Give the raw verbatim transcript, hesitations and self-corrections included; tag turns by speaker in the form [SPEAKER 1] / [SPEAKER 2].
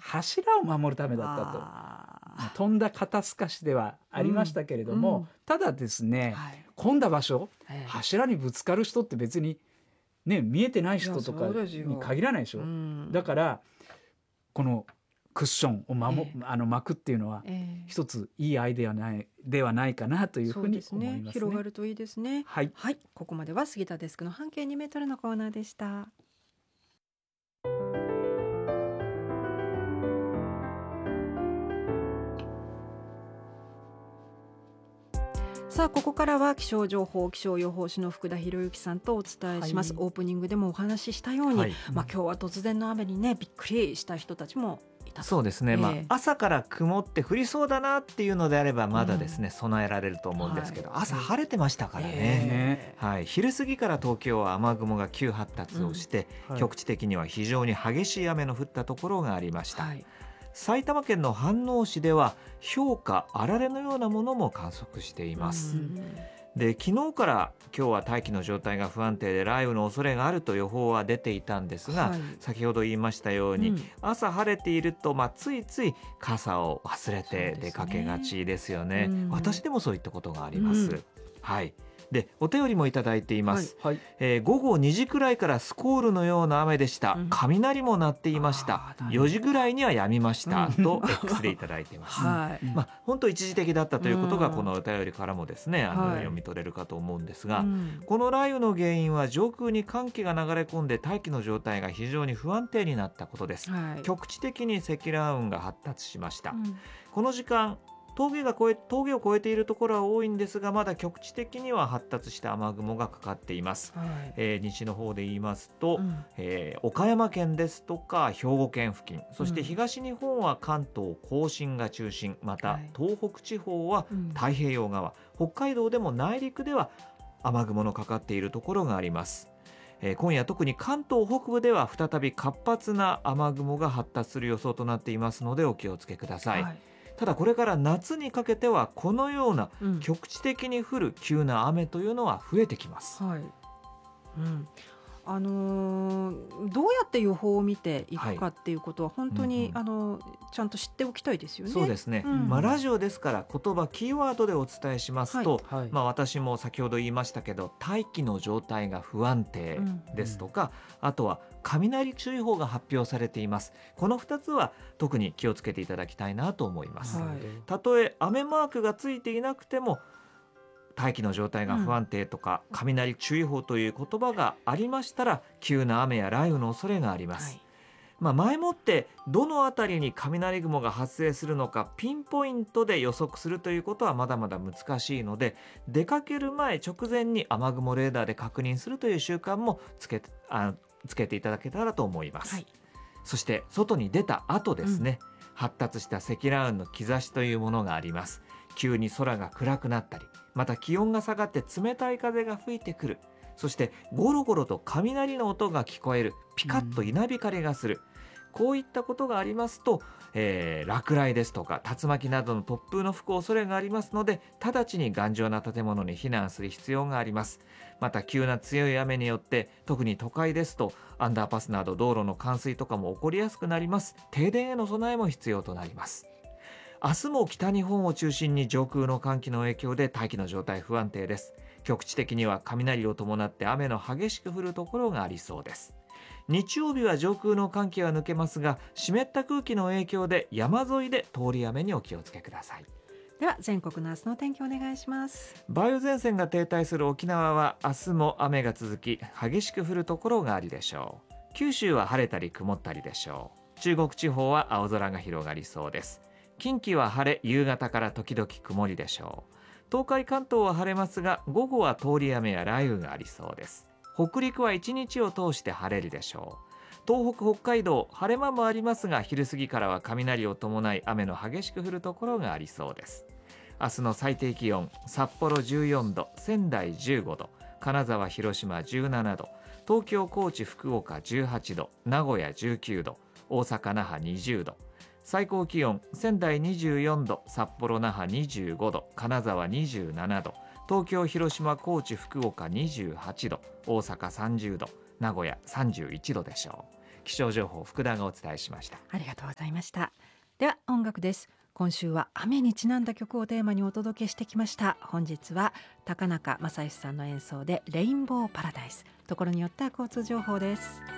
[SPEAKER 1] 柱を守るためだったと。
[SPEAKER 2] あ
[SPEAKER 1] 飛んだ肩透かしではありましたけれども、
[SPEAKER 2] うんうん
[SPEAKER 1] ただですね、
[SPEAKER 2] はい、
[SPEAKER 1] 混んだ場所、
[SPEAKER 2] ええ
[SPEAKER 1] 柱にぶつかる人って別に、ね、見えてない人とか
[SPEAKER 2] いやそうですよ
[SPEAKER 1] に限らないでしょ。
[SPEAKER 2] うん
[SPEAKER 1] だからこのクッションを守、
[SPEAKER 2] ええ
[SPEAKER 1] あの巻くっていうのは
[SPEAKER 2] ええ
[SPEAKER 1] 一ついいアイデアないではないかなというふうに
[SPEAKER 2] そうですね、
[SPEAKER 1] 思いますね。
[SPEAKER 2] 広がるといいですね。
[SPEAKER 1] はい、
[SPEAKER 2] はい、ここまでは杉田デスクの半径にメートルのコーナーでした。さあここからは気象情報気象予報士の福田博之さんとお伝えします、
[SPEAKER 1] はい、
[SPEAKER 2] オープニングでもお話ししたように、
[SPEAKER 3] はい、
[SPEAKER 2] まあ、今日は突然の雨にねびっくりした人たちもいたと。
[SPEAKER 3] そうですね、
[SPEAKER 2] ええ
[SPEAKER 3] まあ、朝から曇って降りそうだなっていうのであればまだですね、うん、備えられると思うんですけど、はい、朝晴れてましたからね、
[SPEAKER 2] えー
[SPEAKER 3] はい、昼過ぎから東京は雨雲が急発達をして、うんはい、局地的には非常に激しい雨の降ったところがありました、はい、埼玉県の飯能市では氷かあられのようなものも観測しています、うんで昨日から今日は大気の状態が不安定で雷雨の恐れがあると予報は出ていたんですが、はい、先ほど言いましたように、うん、朝晴れていると、まあ、ついつい傘を忘れて出かけがちですよね。うん、私でもそういったことがあります、うん、はいでお便りもいただいています、はいはいえー、午後にじくらいからスコールのような雨でした、うん、雷も鳴っていました、よじぐらいには止みました、うん、と X でいただいています、はいまあ、本当一時的だったということがこのお便りからもですね、うん、あの読み取れるかと思うんですが、はい、この雷雨の原因は上空に寒気が流れ込んで大気の状態が非常に不安定になったことです、はい、局地的に積乱雲が発達しました、うん、この時間峠が越え峠を越えているところは多いんですがまだ局地的には発達した雨雲がかかっています、はいえー、西の方で言いますと、うんえー、岡山県ですとか兵庫県付近そして東日本は関東甲信が中心また東北地方は太平洋側、うん、北海道でも内陸では雨雲のかかっているところがあります、えー、今夜特に関東北部では再び活発な雨雲が発達する予想となっていますのでお気をつけください、はいただこれから夏にかけてはこのような局地的に降る急な雨というのは増えてきます、うんはい
[SPEAKER 2] うんあのー、どうやって予報を見ていくかっていうことは本当に、はいうんうん、あのちゃんと知っておきたいですよね。
[SPEAKER 3] そうですね、うんまあ、ラジオですから言葉キーワードでお伝えしますと、はいはいまあ、私も先ほど言いましたけど大気の状態が不安定ですとか、うん、あとは雷注意報が発表されています。このふたつは特に気をつけていただきたいなと思います、はい、たとえ雨マークがついていなくても大気の状態が不安定とか、うん、雷注意報という言葉がありましたら急な雨や雷雨の恐れがあります、はいまあ、前もってどのあたりに雷雲が発生するのかピンポイントで予測するということはまだまだ難しいので出かける前直前に雨雲レーダーで確認するという習慣もつけ、あ、つけていただけたらと思います、はい、そして外に出た後ですね、うん、発達した積乱雲の兆しというものがあります。急に空が暗くなったりまた気温が下がって冷たい風が吹いてくるそしてゴロゴロと雷の音が聞こえるピカッと稲光がする、うん、こういったことがありますと、えー、落雷ですとか竜巻などの突風の吹く恐れがありますので直ちに頑丈な建物に避難する必要があります。また急な強い雨によって特に都会ですとアンダーパスなど道路の冠水とかも起こりやすくなります。停電への備えも必要となります。明日も北日本を中心に上空の寒気の影響で大気の状態不安定です。局地的には雷を伴って雨の激しく降るところがありそうです。日曜日は上空の寒気は抜けますが湿った空気の影響で山沿いで通り雨にお気をつけください。
[SPEAKER 2] では全国の明日の天気お願いします。
[SPEAKER 3] 梅雨前線が停滞する沖縄は明日も雨が続き激しく降るところがありでしょう。九州は晴れたり曇ったりでしょう。中国地方は青空が広がりそうです。近畿は晴れ夕方から時々曇りでしょう。東海関東は晴れますが午後は通り雨や雷雨がありそうです。北陸は一日を通して晴れるでしょう。東北北海道晴れ間もありますが昼過ぎからは雷を伴い雨の激しく降るところがありそうです。明日の最低気温札幌じゅうよんど仙台じゅうごど金沢広島じゅうななど東京高知福岡じゅうはちど名古屋じゅうきゅうど大阪那覇にじゅうど最高気温仙台にじゅうよんど札幌那覇にじゅうごど金沢にじゅうななど東京広島高知福岡にじゅうはちど大阪さんじゅうど名古屋さんじゅういちどでしょう。 気象情報福田がお伝えしました。
[SPEAKER 2] ありがとうございました。では音楽です。今週は雨にちなんだ曲をテーマにお届けしてきました。本日は高中正義さんの演奏でレインボーパラダイス。ところによっては交通情報です。